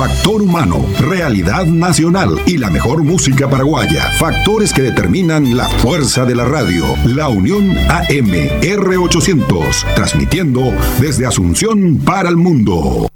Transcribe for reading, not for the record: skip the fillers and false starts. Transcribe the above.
Factor humano, realidad nacional y la mejor música paraguaya. Factores que determinan la fuerza de la radio. La Unión AM R800, transmitiendo desde Asunción para el mundo.